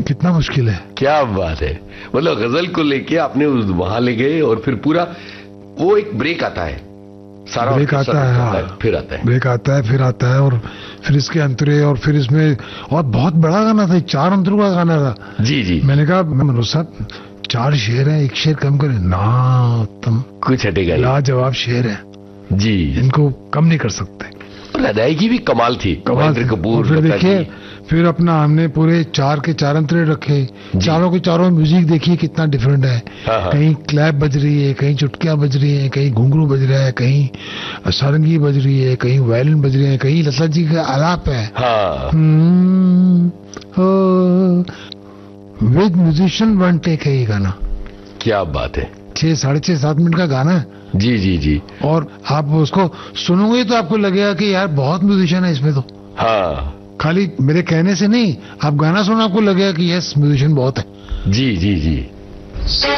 कितना मुश्किल है। क्या बात है, मतलब गजल को लेके आपने वहां ले गए और फिर पूरा वो एक ब्रेक आता है, सारा ब्रेक आता है, हाँ, फिर आता है, ब्रेक आता है, फिर आता है, और फिर इसके अंतरे, और फिर इसमें, और बहुत बड़ा गाना था, 4 अंतरों का गाना था। जी जी। मैंने कहा मनोज साहब 4 शेर है, 1 शेर कम करें ना, तुम कुछ हटेगा, लाजवाब शेर है जी, इनको कम नहीं कर सकते। और अदायगी भी कमाल थी, महेंद्र कपूर। फिर देखिए, फिर अपना हमने पूरे 4 के 4 अंतरे रखे, चारों के चारों म्यूजिक देखिए कितना डिफरेंट है। हाँ। कहीं क्लैप बज रही है, कहीं चुटकियां बज रही है, कहीं घुंघरू बज रहा है, कहीं सारंगी बज रही है, कहीं वायलिन बज रही है, कहीं लता जी का आलाप है। हाँ। विद म्यूजिशियन 1 टेक है ये गाना। क्या बात है, 6, 6.5, 7 मिनट का गाना है। जी जी जी। और आप उसको सुनोगे तो आपको लगेगा कि यार बहुत म्यूजिशियन है इसमें तो। हाँ, खाली मेरे कहने से नहीं, आप गाना सुना आपको लगेगा कि यस म्यूजिशियन बहुत है। जी जी जी।